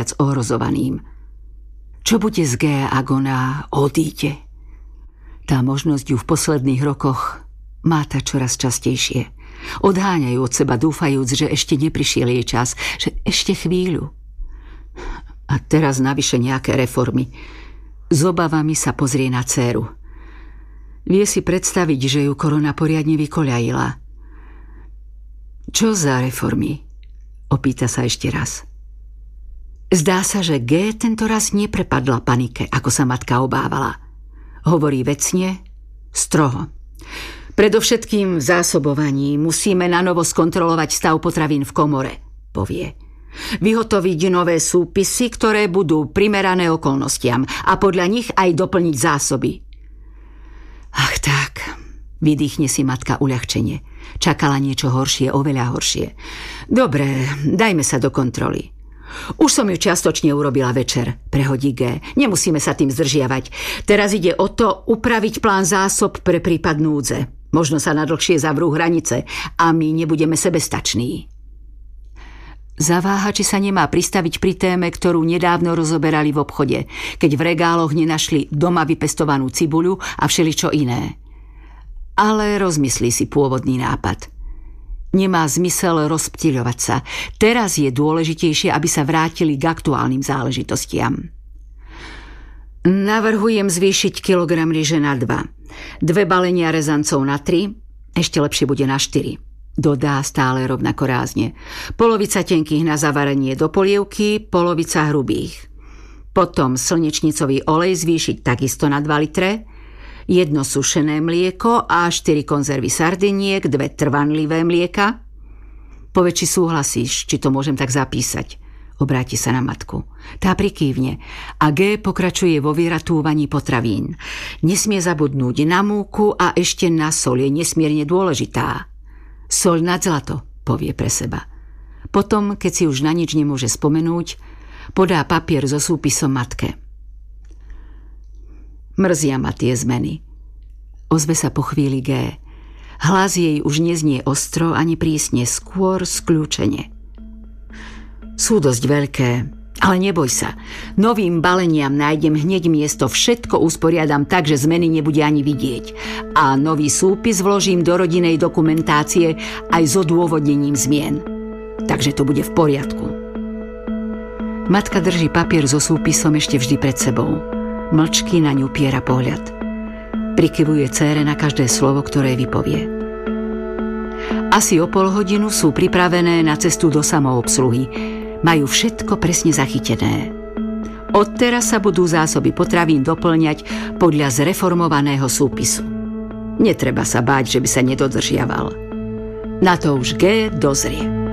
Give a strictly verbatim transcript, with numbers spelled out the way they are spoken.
najviac ohrozovaným. Čo bude z G, ak ona odíde? Tá možnosť ju v posledných rokoch máta čoraz častejšie. Odháňajú od seba, dúfajúc, že ešte neprišiel jej čas, že ešte chvíľu. A teraz navyše nejaké reformy. S obavami sa pozrie na dcéru. Vie si predstaviť, že ju korona poriadne vykoľajila. Čo za reformy? Opýta sa ešte raz. Zdá sa, že G tento raz neprepadla panike, ako sa matka obávala. Hovorí vecne, stroho. Predovšetkým v zásobovaní musíme nanovo skontrolovať stav potravín v komore, povie. Vyhotoviť nové súpisy, ktoré budú primerané okolnostiam a podľa nich aj doplniť zásoby. Ach tak, vydýchne si matka uľahčenie. Čakala niečo horšie, oveľa horšie. Dobre, dajme sa do kontroly. Už som ju čiastočne urobila večer, prehodí G. Nemusíme sa tým zdržiavať. Teraz ide o to upraviť plán zásob pre prípad núdze. Možno sa nadlhšie zavrú hranice a my nebudeme sebestační. Zaváha, či sa nemá pristaviť pri téme, ktorú nedávno rozoberali v obchode, keď v regáloch nenašli doma vypestovanú cibuľu a všeličo iné. Ale rozmyslí si pôvodný nápad. Nemá zmysel rozptýľovať sa. Teraz je dôležitejšie, aby sa vrátili k aktuálnym záležitostiam. Navrhujem zvýšiť kilogram ryže na dva. Dve balenia rezancov na tri, ešte lepšie bude na štyri. Dodá stále rovnako rázne. Polovica tenkých na zavarenie do polievky, polovica hrubých. Potom slnečnicový olej zvýšiť takisto na dva litre, jedno sušené mlieko a štyri konzervy sardiniek, dve trvanlivé mlieka. Povie, či súhlasíš, či to môžem tak zapísať. Obráti sa na matku. Tá prikývne a G pokračuje vo vyratúvaní potravín. Nesmie zabudnúť na múku a ešte na soľ, je nesmierne dôležitá. Soľ nad zlato, povie pre seba. Potom, keď si už na nič nemôže spomenúť, podá papier so súpisom matke. Mrzia ma tie zmeny. Ozve sa po chvíli G. Hlas jej už neznie ostro ani prísne, skôr skľúčene. Sú dosť veľké, ale neboj sa. Novým baleniam nájdem hneď miesto, všetko usporiadam tak, že zmeny nebude ani vidieť. A nový súpis vložím do rodinnej dokumentácie aj s odôvodnením zmien. Takže to bude v poriadku. Matka drží papier so súpisom ešte vždy pred sebou. Mlčky na ňu piera pohľad. Prikyvuje dcére na každé slovo, ktoré vypovie. Asi o pol hodinu sú pripravené na cestu do samoobsluhy. Majú všetko presne zachytené. Odteraz sa budú zásoby potravín doplňať podľa zreformovaného súpisu. Netreba sa báť, že by sa nedodržiaval. Na to už G dozrie.